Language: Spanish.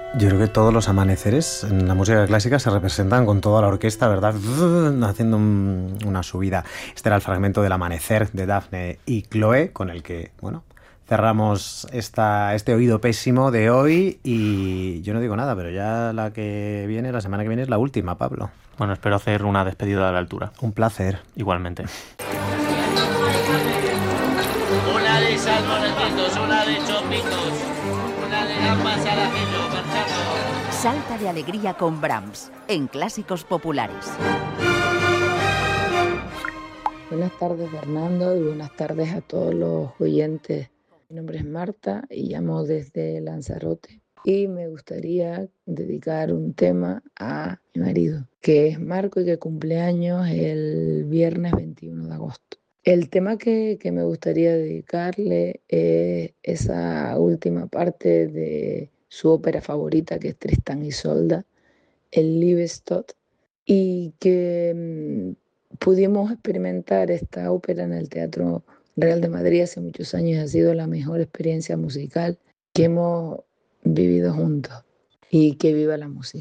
Yo creo que todos los amaneceres en la música clásica se representan con toda la orquesta, ¿verdad? Haciendo una subida. Este era el fragmento del Amanecer de Daphne y Chloe, con el que, bueno, cerramos este oído pésimo de hoy. Y yo no digo nada, pero ya la semana que viene es la última, Pablo. Bueno, espero hacer una despedida a la altura. Un placer. Igualmente. Una de salmonetitos, una de chopitos, una de gambas al ajillo, marchando. Salta de alegría con Brahms, en Clásicos Populares. Buenas tardes, Fernando, y buenas tardes a todos los oyentes. Mi nombre es Marta y llamo desde Lanzarote. Y me gustaría dedicar un tema a mi marido, que es Marco y que cumple años el viernes 21 de agosto. El tema que me gustaría dedicarle es esa última parte de su ópera favorita, que es Tristán y Isolda, el Liebestod, y que pudimos experimentar esta ópera en el Teatro Real de Madrid hace muchos años y ha sido la mejor experiencia musical que hemos vivido juntos. Y que viva la música.